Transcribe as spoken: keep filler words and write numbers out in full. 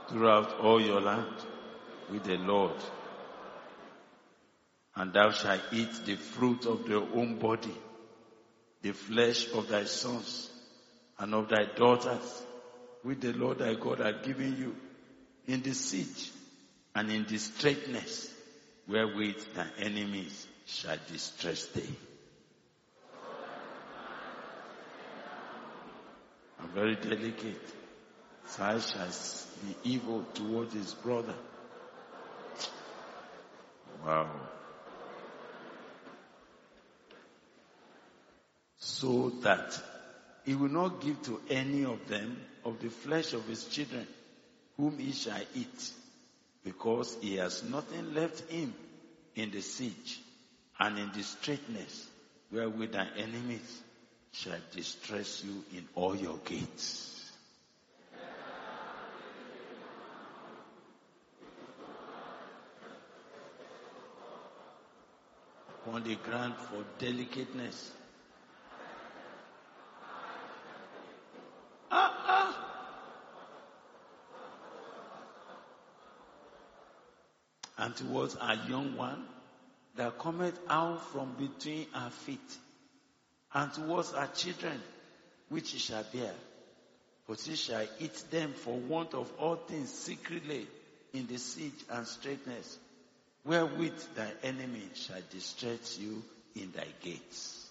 throughout all your land with the Lord. And thou shalt eat the fruit of thy own body, the flesh of thy sons and of thy daughters, which the Lord thy God hath given you, in the siege and in the straitness, wherewith thy enemies shall distress thee. I'm very delicate. So I shall be evil toward his brother. Wow. So that he will not give to any of them of the flesh of his children, whom he shall eat, because he has nothing left him in the siege and in the straitness, wherewith thy enemies shall distress you in all your gates. Upon the ground for delicateness. Ah, ah. And towards our young one that cometh out from between our feet, and towards our children which he shall bear, but he shall eat them for want of all things secretly in the siege and straitness, wherewith thy enemy shall distress you in thy gates.